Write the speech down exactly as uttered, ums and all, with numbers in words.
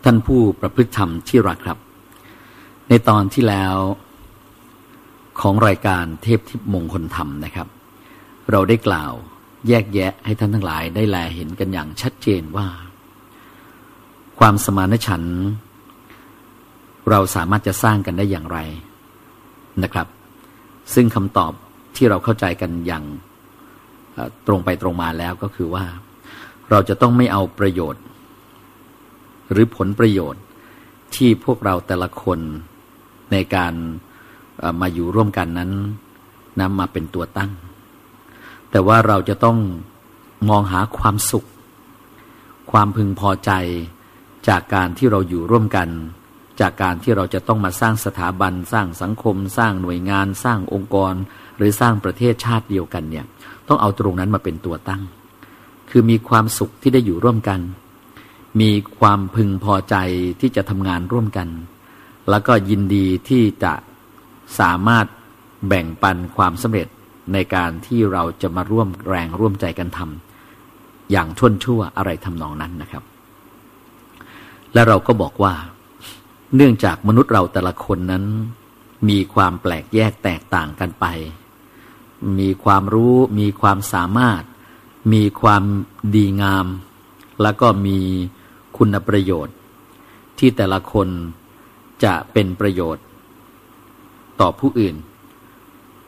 ท่านผู้ประพฤติธรรมที่รักครับในตอนที่แล้วของรายการเทพทิพย์มงคลธรรมนะครับเราได้กล่าวแยกแยะให้ท่านทั้งหลายได้แลเห็นกันอย่างชัดเจนว่าความสมานฉันท์เราสามารถจะสร้างกันได้อย่างไรนะครับซึ่งคำตอบที่เราเข้าใจกันอย่างตรงไปตรงมาแล้วก็คือว่าเราจะต้องไม่เอาประโยชน์หรือผลประโยชน์ที่พวกเราแต่ละคนในการมาอยู่ร่วมกันนั้นนำมาเป็นตัวตั้งแต่ว่าเราจะต้องมองหาความสุขความพึงพอใจจากการที่เราอยู่ร่วมกันจากการที่เราจะต้องมาสร้างสถาบันสร้างสังคมสร้างหน่วยงานสร้างองค์กรหรือสร้างประเทศชาติเดียวกันเนี่ยต้องเอาตรงนั้นมาเป็นตัวตั้งคือมีความสุขที่ได้อยู่ร่วมกันมีความพึงพอใจที่จะทำงานร่วมกันแล้วก็ยินดีที่จะสามารถแบ่งปันความสำเร็จในการที่เราจะมาร่วมแรงร่วมใจกันทำอย่างท่วนชั่วอะไรทำนองนั้นนะครับและเราก็บอกว่าเนื่องจากมนุษย์เราแต่ละคนนั้นมีความแปลกแยกแตกต่างกันไปมีความรู้มีความสามารถมีความดีงามแล้วก็มีคุณประโยชน์ที่แต่ละคนจะเป็นประโยชน์ต่อผู้อื่น